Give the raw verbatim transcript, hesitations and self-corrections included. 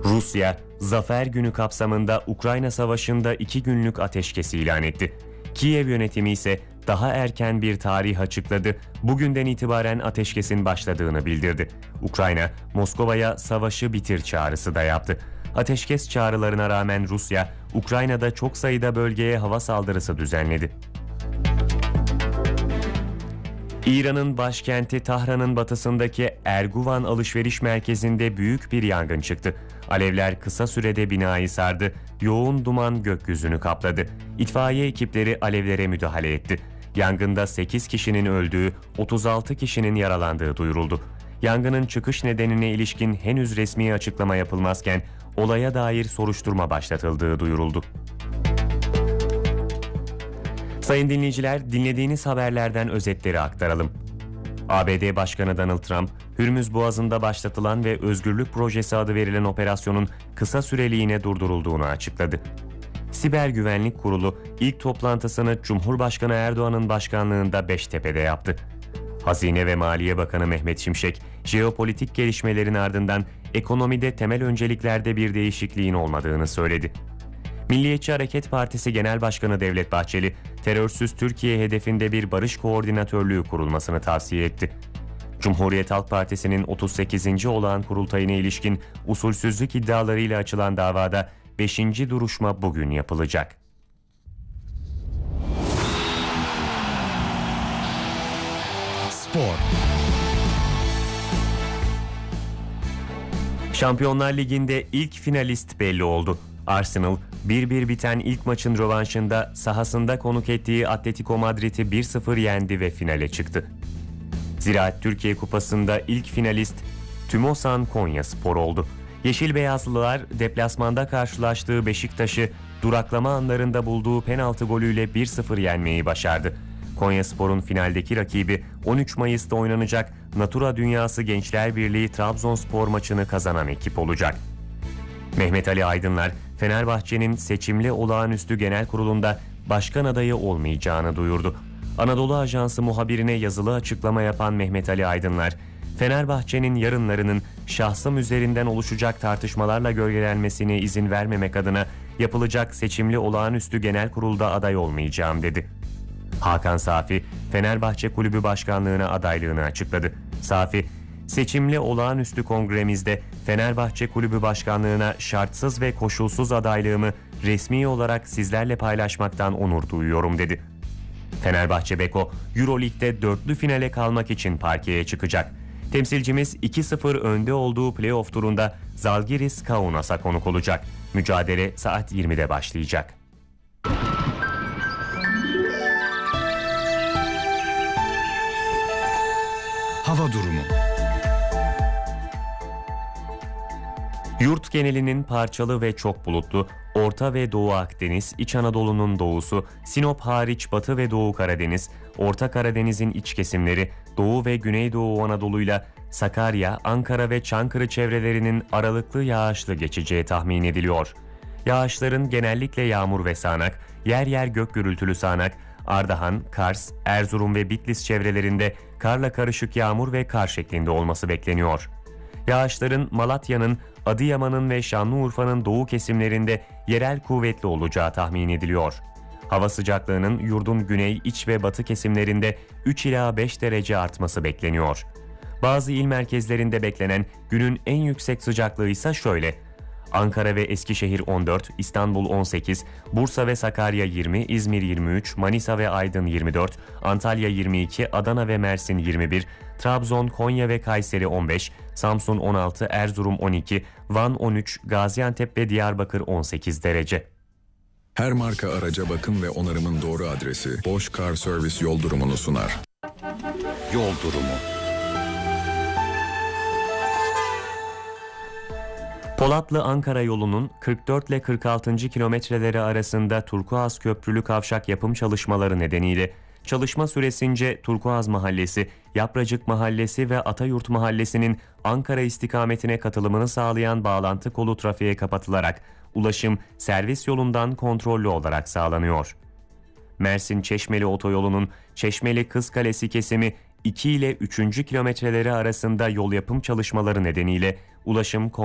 Rusya, Zafer Günü kapsamında Ukrayna Savaşı'nda iki günlük ateşkes ilan etti. Kiev yönetimi ise daha erken bir tarih açıkladı, bugünden itibaren ateşkesin başladığını bildirdi. Ukrayna, Moskova'ya savaşı bitir çağrısı da yaptı. Ateşkes çağrılarına rağmen Rusya, Ukrayna'da çok sayıda bölgeye hava saldırısı düzenledi. İran'ın başkenti Tahran'ın batısındaki Erguvan alışveriş merkezinde büyük bir yangın çıktı. Alevler kısa sürede binayı sardı, yoğun duman gökyüzünü kapladı. İtfaiye ekipleri alevlere müdahale etti. Yangında sekiz kişinin öldüğü, otuz altı kişinin yaralandığı duyuruldu. Yangının çıkış nedenine ilişkin henüz resmi açıklama yapılmazken olaya dair soruşturma başlatıldığı duyuruldu. Sayın dinleyiciler, dinlediğiniz haberlerden özetleri aktaralım. A B D Başkanı Donald Trump, Hürmüz Boğazı'nda başlatılan ve Özgürlük Projesi adı verilen operasyonun kısa süreliğine durdurulduğunu açıkladı. Siber Güvenlik Kurulu ilk toplantısını Cumhurbaşkanı Erdoğan'ın başkanlığında Beştepe'de yaptı. Hazine ve Maliye Bakanı Mehmet Şimşek, jeopolitik gelişmelerin ardından ekonomide temel önceliklerde bir değişikliğin olmadığını söyledi. Milliyetçi Hareket Partisi Genel Başkanı Devlet Bahçeli, terörsüz Türkiye hedefinde bir barış koordinatörlüğü kurulmasını tavsiye etti. Cumhuriyet Halk Partisi'nin otuz sekizinci olağan kurultayına ilişkin usulsüzlük iddialarıyla açılan davada beşinci duruşma bugün yapılacak. Spor. Şampiyonlar Ligi'nde ilk finalist belli oldu. Arsenal, bir bir biten ilk maçın rövanşında sahasında konuk ettiği Atletico Madrid'i bir sıfır yendi ve finale çıktı. Ziraat Türkiye Kupası'nda ilk finalist Tümosan Konyaspor oldu. Yeşil Beyazlılar deplasmanda karşılaştığı Beşiktaş'ı duraklama anlarında bulduğu penaltı golüyle bir sıfır yenmeyi başardı. Konyaspor'un finaldeki rakibi on üç Mayıs'ta oynanacak Natura Dünyası Gençler Birliği Trabzonspor maçını kazanan ekip olacak. Mehmet Ali Aydınlar, Fenerbahçe'nin seçimli olağanüstü genel kurulunda başkan adayı olmayacağını duyurdu. Anadolu Ajansı muhabirine yazılı açıklama yapan Mehmet Ali Aydınlar, Fenerbahçe'nin yarınlarının şahsım üzerinden oluşacak tartışmalarla gölgelenmesine izin vermemek adına yapılacak seçimli olağanüstü genel kurulda aday olmayacağım dedi. Hakan Safi, Fenerbahçe Kulübü Başkanlığı'na adaylığını açıkladı. Safi, seçimli olağanüstü kongremizde Fenerbahçe Kulübü Başkanlığı'na şartsız ve koşulsuz adaylığımı resmi olarak sizlerle paylaşmaktan onur duyuyorum dedi. Fenerbahçe Beko, Euroleague'de dörtlü finale kalmak için parkeye çıkacak. Temsilcimiz iki sıfır önde olduğu playoff turunda Zalgiris Kaunas'a konuk olacak. Mücadele saat yirmide başlayacak. Hava durumu. Yurt genelinin parçalı ve çok bulutlu, Orta ve Doğu Akdeniz, İç Anadolu'nun doğusu, Sinop hariç Batı ve Doğu Karadeniz, Orta Karadeniz'in iç kesimleri, Doğu ve Güneydoğu Anadolu'yla Sakarya, Ankara ve Çankırı çevrelerinin aralıklı yağışlı geçeceği tahmin ediliyor. Yağışların genellikle yağmur ve sağanak, yer yer gök gürültülü sağanak, Ardahan, Kars, Erzurum ve Bitlis çevrelerinde karla karışık yağmur ve kar şeklinde olması bekleniyor. Yağışların Malatya'nın, Adıyaman'ın ve Şanlıurfa'nın doğu kesimlerinde yerel kuvvetli olacağı tahmin ediliyor. Hava sıcaklığının yurdun güney, iç ve batı kesimlerinde üç ila beş derece artması bekleniyor. Bazı il merkezlerinde beklenen günün en yüksek sıcaklığı ise şöyle: Ankara ve Eskişehir on dört, İstanbul on sekiz, Bursa ve Sakarya yirmi, İzmir yirmi üç, Manisa ve Aydın yirmi dört, Antalya yirmi iki, Adana ve Mersin yirmi bir, Trabzon, Konya ve Kayseri on beş, Samsun on altı, Erzurum on iki, Van on üç, Gaziantep ve Diyarbakır on sekiz derece. Her marka araca bakım ve onarımın doğru adresi Bosch Car Service yol durumunu sunar. Yol durumu. Polatlı-Ankara yolunun kırk dört ile kırk altıncı kilometreleri arasında Turkuaz Köprülü Kavşak yapım çalışmaları nedeniyle çalışma süresince Turkuaz Mahallesi, Yapracık Mahallesi ve Atayurt Mahallesi'nin Ankara istikametine katılımını sağlayan bağlantı kolu trafiğe kapatılarak ulaşım servis yolundan kontrollü olarak sağlanıyor. Mersin-Çeşmeli otoyolunun Çeşmeli-Kızkalesi kesimi iki ile üçüncü kilometreleri arasında yol yapım çalışmaları nedeniyle ulaşım